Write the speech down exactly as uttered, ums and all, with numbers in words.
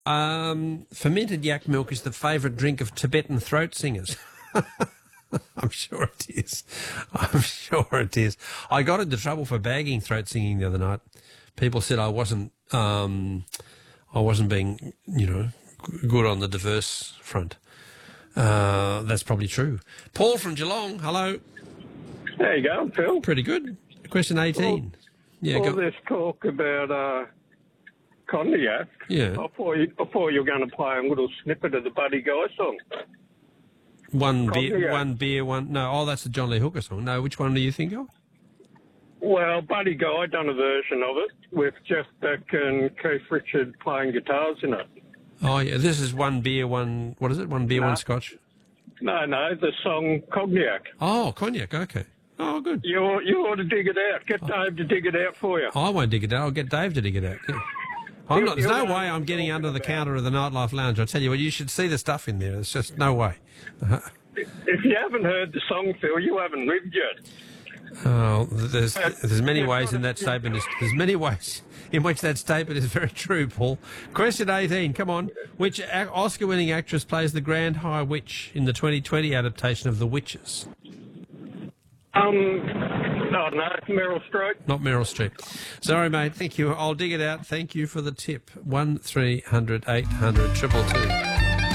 Um, fermented yak milk is the favourite drink of Tibetan throat singers. I'm sure it is. I'm sure it is. I got into trouble for bagging throat singing the other night. People said I wasn't, um, I wasn't being, you know, g- good on the diverse front. Uh, that's probably true. Paul from Geelong, hello. How you going, Phil? Pretty good. Question eighteen. Yeah, All go. this talk about uh, cognac. Yeah. I thought you, I thought you were going to play a little snippet of the Buddy Guy song. One beer, Cognac. one beer, one. No, oh, that's the John Lee Hooker song. No, which one do you think of? Well, Buddy Guy done a version of it with Jeff Beck and Keith Richard playing guitars in it. Oh, yeah. This is one beer, one. What is it? One beer, No. one scotch. No, no, the song Cognac. Oh, cognac. Okay. Oh, good. You ought, you ought to dig it out. Get Dave to dig it out for you. I won't dig it out. I'll get Dave to dig it out. Yeah. I'm not, there's no way I'm getting under the counter of the Nightlife Lounge. I tell you what, you should see the stuff in there. There's just no way. If you haven't heard the song, Phil, you haven't lived yet. Oh, there's there's many You've ways got in to- that statement. Is, there's many ways in which that statement is very true, Paul. Question eighteen. Come on. Which a- Oscar-winning actress plays the Grand High Witch in the twenty twenty adaptation of The Witches? Um, no, no, Meryl Streep. Not Meryl Streep. Sorry, mate. Thank you. I'll dig it out. Thank you for the tip. One three hundred eight hundred triple two.